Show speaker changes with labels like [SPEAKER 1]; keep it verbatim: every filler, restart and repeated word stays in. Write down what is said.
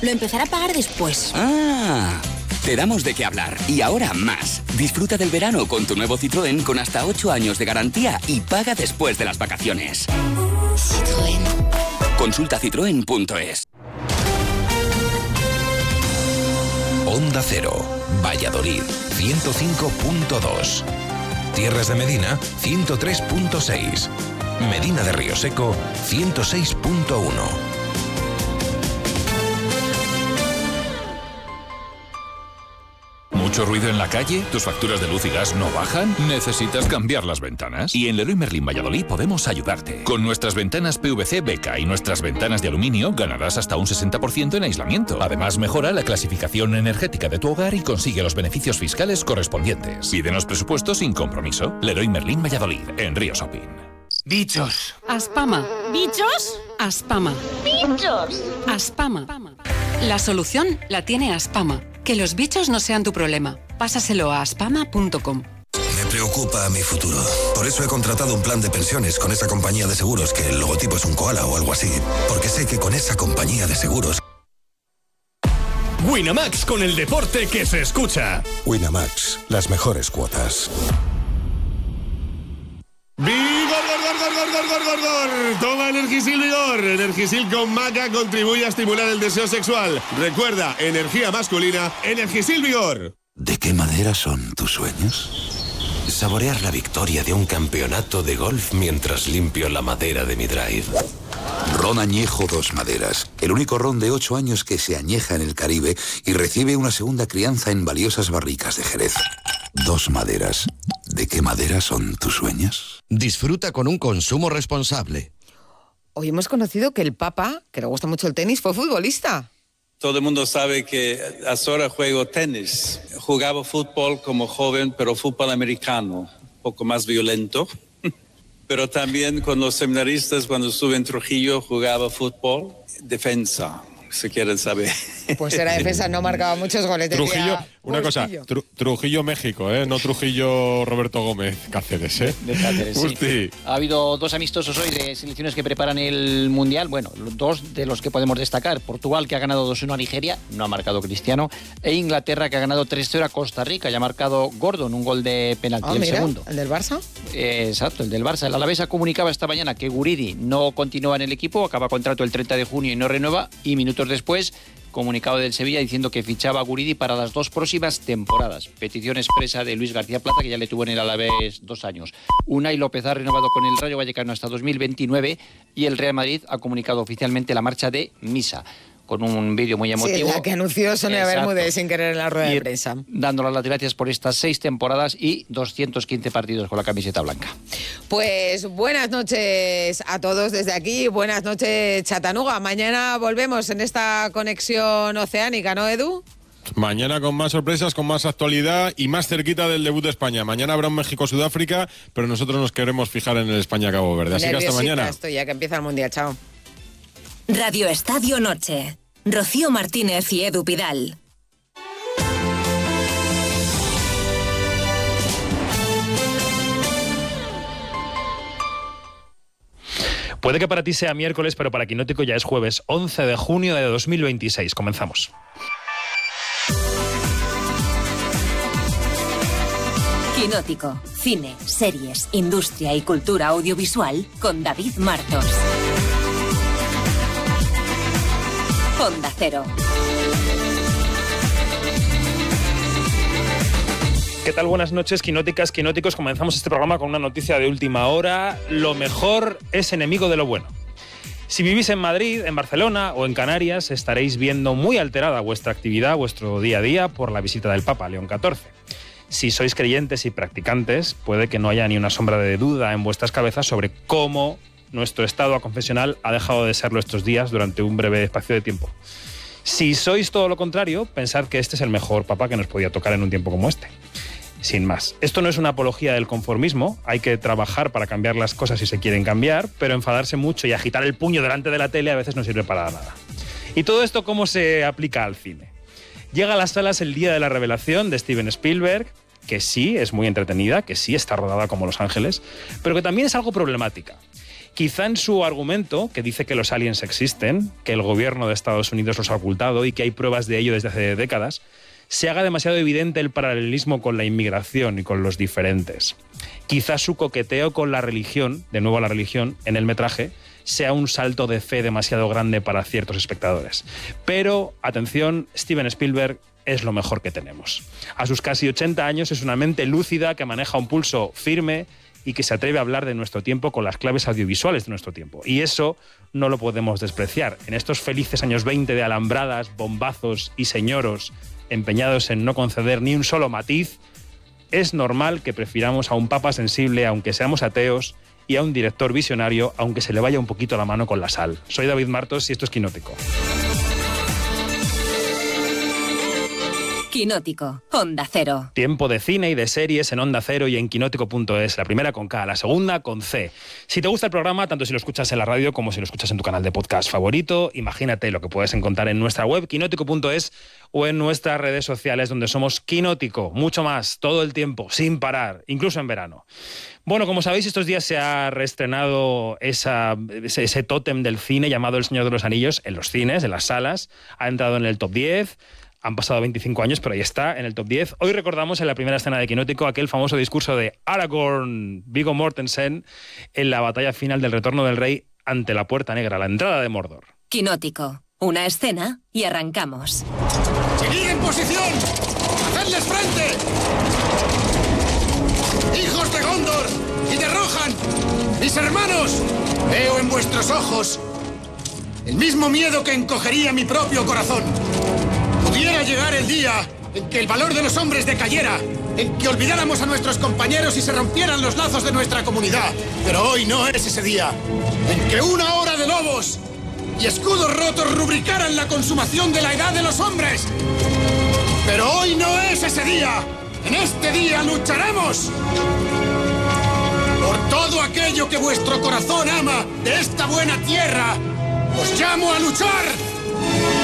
[SPEAKER 1] Lo empezaré a pagar después.
[SPEAKER 2] Ah, te damos de qué hablar. Y ahora más. Disfruta del verano con tu nuevo Citroën con hasta ocho años de garantía y paga después de las vacaciones. Citroën. Consulta citroen punto es.
[SPEAKER 3] Onda Cero, Valladolid, ciento cinco punto dos. Tierras de Medina, ciento tres punto seis. Medina de Río Seco, ciento seis punto uno.
[SPEAKER 4] ¿Mucho ruido en la calle? ¿Tus facturas de luz y gas no bajan? ¿Necesitas cambiar las ventanas? Y en Leroy Merlin Valladolid podemos ayudarte. Con nuestras ventanas P V C Beca y nuestras ventanas de aluminio ganarás hasta un sesenta por ciento en aislamiento. Además, mejora la clasificación energética de tu hogar y consigue los beneficios fiscales correspondientes. Pídenos presupuestos sin compromiso. Leroy Merlin Valladolid, en Río Shopping.
[SPEAKER 5] Bichos.
[SPEAKER 6] Aspama.
[SPEAKER 1] ¿Bichos?
[SPEAKER 6] Aspama.
[SPEAKER 1] ¡Bichos!
[SPEAKER 6] Aspama. La solución la tiene Aspama. Que los bichos no sean tu problema. Pásaselo a aspama punto com.
[SPEAKER 7] Me preocupa mi futuro. Por eso he contratado un plan de pensiones con esa compañía de seguros que el logotipo es un koala o algo así. Porque sé que con esa compañía de seguros...
[SPEAKER 8] Winamax, con el deporte que se escucha.
[SPEAKER 9] Winamax, las mejores cuotas.
[SPEAKER 8] ¡Vigor, gor, gor, gor, gor, gor, gor, gor! Toma Energisil Vigor. Energisil con maca contribuye a estimular el deseo sexual. Recuerda, energía masculina, Energisil Vigor.
[SPEAKER 7] ¿De qué madera son tus sueños? Saborear la victoria de un campeonato de golf mientras limpio la madera de mi drive.
[SPEAKER 10] Ron Añejo Dos Maderas, el único ron de ocho años que se añeja en el Caribe y recibe una segunda crianza en valiosas barricas de Jerez. Dos Maderas. ¿De qué madera son tus sueños?
[SPEAKER 11] Disfruta con un consumo responsable.
[SPEAKER 12] Hoy hemos conocido que el Papa, que le gusta mucho el tenis, fue futbolista.
[SPEAKER 13] Todo el mundo sabe que ahora juego tenis. Jugaba fútbol como joven, pero fútbol americano, un poco más violento. Pero también con los seminaristas, cuando estuve en Trujillo, jugaba fútbol, defensa, si quieren saber.
[SPEAKER 12] Pues era defensa, no marcaba muchos goles.
[SPEAKER 14] Trujillo, una cosa, Tru, Trujillo, México, ¿eh? No Trujillo Roberto Gómez Cáceres, ¿eh?
[SPEAKER 15] De Cáceres, sí. Ha habido dos amistosos hoy de selecciones que preparan el Mundial. Bueno, dos de los que podemos destacar. Portugal, que ha ganado dos uno a Nigeria, no ha marcado Cristiano. E Inglaterra, que ha ganado tres cero a Costa Rica, y ha marcado Gordon, un gol de penalti.
[SPEAKER 12] Ah,
[SPEAKER 15] el
[SPEAKER 12] mira,
[SPEAKER 15] segundo.
[SPEAKER 12] ¿El del Barça?
[SPEAKER 15] Eh, exacto, el del Barça. El Alavés comunicaba esta mañana que Guridi no continúa en el equipo, acaba contrato el treinta de junio y no renueva. Y minutos después, comunicado del Sevilla diciendo que fichaba a Guridi para las dos próximas temporadas. Petición expresa de Luis García Plaza, que ya le tuvo en el Alavés dos años. Unai López ha renovado con el Rayo Vallecano hasta dos mil veintinueve y el Real Madrid ha comunicado oficialmente la marcha de Misa, con un vídeo muy emotivo.
[SPEAKER 12] Sí, la que anunció Sonia Bermúdez sin querer en la rueda
[SPEAKER 15] y
[SPEAKER 12] de prensa.
[SPEAKER 15] Dándole las gracias por estas seis temporadas y doscientos quince partidos con la camiseta blanca.
[SPEAKER 12] Pues buenas noches a todos desde aquí, buenas noches Chatanuga. Mañana volvemos en esta conexión oceánica, ¿no, Edu?
[SPEAKER 14] Mañana con más sorpresas, con más actualidad y más cerquita del debut de España. Mañana habrá un México-Sudáfrica, pero nosotros nos queremos fijar en el España-Cabo Verde. Así que hasta mañana.
[SPEAKER 12] Estoy ya que empieza el Mundial, chao.
[SPEAKER 16] Radio Estadio Noche. Rocío Martínez y Edu Pidal.
[SPEAKER 17] Puede que para ti sea miércoles, pero para Quinótico ya es jueves, once de junio de dos mil veintiséis. Comenzamos.
[SPEAKER 16] Quinótico. Cine, series, industria y cultura audiovisual con David Martos. Onda Cero.
[SPEAKER 17] ¿Qué tal? Buenas noches, quinóticas, quinóticos. Comenzamos este programa con una noticia de última hora. Lo mejor es enemigo de lo bueno. Si vivís en Madrid, en Barcelona o en Canarias, estaréis viendo muy alterada vuestra actividad, vuestro día a día, por la visita del Papa León catorce. Si sois creyentes y practicantes, puede que no haya ni una sombra de duda en vuestras cabezas sobre cómo nuestro estado confesional ha dejado de serlo estos días durante un breve espacio de tiempo. Si sois todo lo contrario, pensad que este es el mejor papa que nos podía tocar en un tiempo como este. Sin más. Esto no es una apología del conformismo, hay que trabajar para cambiar las cosas si se quieren cambiar, pero enfadarse mucho y agitar el puño delante de la tele a veces no sirve para nada. ¿Y todo esto cómo se aplica al cine? Llega a las salas El Día de la Revelación de Steven Spielberg, que sí es muy entretenida, que sí está rodada como Los Ángeles, pero que también es algo problemática. Quizá en su argumento, que dice que los aliens existen, que el gobierno de Estados Unidos los ha ocultado y que hay pruebas de ello desde hace décadas, se haga demasiado evidente el paralelismo con la inmigración y con los diferentes. Quizá su coqueteo con la religión, de nuevo la religión, en el metraje, sea un salto de fe demasiado grande para ciertos espectadores. Pero, atención, Steven Spielberg es lo mejor que tenemos. A sus casi ochenta años es una mente lúcida que maneja un pulso firme y que se atreve a hablar de nuestro tiempo con las claves audiovisuales de nuestro tiempo. Y eso no lo podemos despreciar. En estos felices años veinte de alambradas, bombazos y señoros empeñados en no conceder ni un solo matiz, es normal que prefiramos a un papa sensible, aunque seamos ateos, y a un director visionario, aunque se le vaya un poquito la mano con la sal. Soy David Martos y esto es Quinótico.
[SPEAKER 16] Quinótico, Onda Cero.
[SPEAKER 17] Tiempo de cine y de series en Onda Cero y en quinótico punto es. La primera con K, la segunda con C. Si te gusta el programa, tanto si lo escuchas en la radio como si lo escuchas en tu canal de podcast favorito, imagínate lo que puedes encontrar en nuestra web, quinótico punto es, o en nuestras redes sociales, donde somos Quinótico. Mucho más, todo el tiempo, sin parar, incluso en verano. Bueno, como sabéis, estos días se ha reestrenado esa, ese, ese tótem del cine llamado El Señor de los Anillos en los cines, en las salas. Ha entrado en el top diez. Han pasado veinticinco años, pero ahí está, en el top diez. Hoy recordamos en la primera escena de Quinótico aquel famoso discurso de Aragorn, Viggo Mortensen, en la batalla final del Retorno del Rey ante la Puerta Negra, la entrada de Mordor.
[SPEAKER 16] Quinótico, una escena y arrancamos.
[SPEAKER 5] ¡Seguid en posición! ¡Hacedles frente! ¡Hijos de Gondor y de Rohan! ¡Mis hermanos! Veo en vuestros ojos el mismo miedo que encogería mi propio corazón. Pudiera llegar el día en que el valor de los hombres decayera, en que olvidáramos a nuestros compañeros y se rompieran los lazos de nuestra comunidad. Pero hoy no es ese día, en que una hora de lobos y escudos rotos rubricaran la consumación de la edad de los hombres. Pero hoy no es ese día. En este día lucharemos por todo aquello que vuestro corazón ama de esta buena tierra. ¡Os llamo a luchar!